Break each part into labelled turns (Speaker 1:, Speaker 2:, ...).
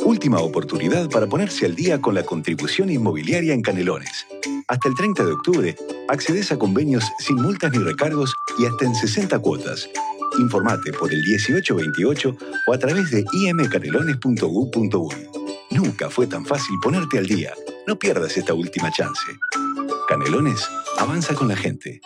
Speaker 1: Última oportunidad para ponerse al día con la contribución inmobiliaria en Canelones. Hasta el 30 de octubre, accedes a convenios sin multas ni recargos y hasta en 60 cuotas. Informate por el 1828 o a través de imcanelones.gov.uy. Nunca fue tan fácil ponerte al día. No pierdas esta última chance. Canelones avanza con la gente.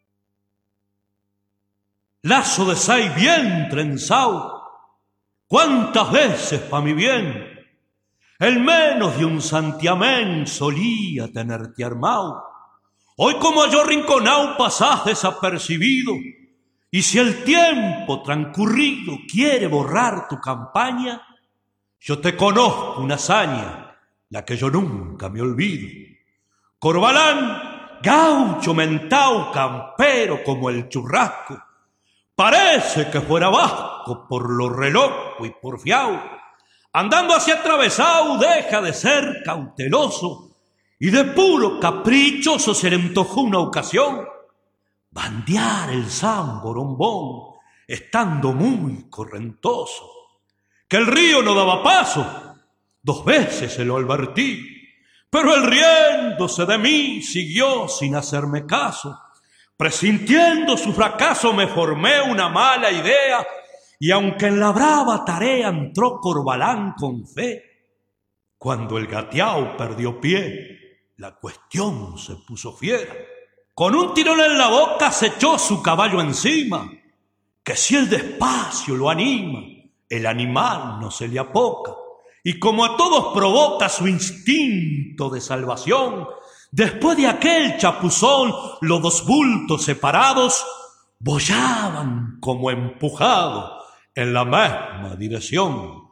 Speaker 2: Lazo de 6 bien trenzao, cuántas veces pa' mi bien, el menos de un santiamén solía tenerte armao. Hoy como yo rinconao pasás desapercibido, y si el tiempo transcurrido quiere borrar tu campaña, yo te conozco una hazaña, la que yo nunca me olvido. Corbalán, gaucho mentao, campero como el churrasco, parece que fuera vasco por lo reloco y porfiao. Andando hacia atravesado deja de ser cauteloso y de puro caprichoso se le antojó una ocasión bandear el San Borombón estando muy correntoso. Que el río no daba paso, 2 veces se lo advertí, pero él riéndose de mí siguió sin hacerme caso. Presintiendo su fracaso me formé una mala idea y aunque en la brava tarea entró Corbalán con fe, cuando el gateao perdió pie, la cuestión se puso fiera. Con un tirón en la boca se echó su caballo encima, que si el despacio lo anima, el animal no se le apoca. Y como a todos provoca su instinto de salvación, después de aquel chapuzón, los 2 bultos separados boyaban como empujados en la misma dirección.